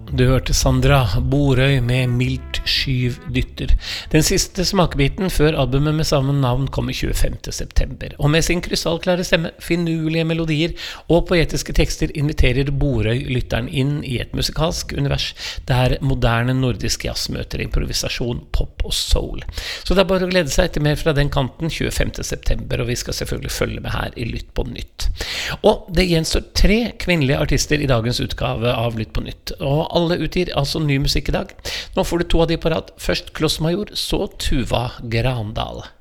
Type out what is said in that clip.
Du hørte Sandra Borøy med Mildt skyv dytter. Den siste smakebiten før albumet med samme navn kom 25. september. Og med sin krystallklare stemme, finurlige melodier og poetiske tekster inviterer Borøy lytteren inn i et musikalsk univers der moderne nordisk jazz møter improvisasjon, pop og soul. Så det bare å glede seg til mer fra den kanten 25. september, og vi skal selvfølgelig følge med her i Lytt på Nytt. Og det gjenstår 3 kvinnelige artister i dagens utgave av Lytt på Nytt, og alle utgir altså ny musikk i dag. Nå får du 2 av de på rad. Først Kloss Major, så Tuva Grandal.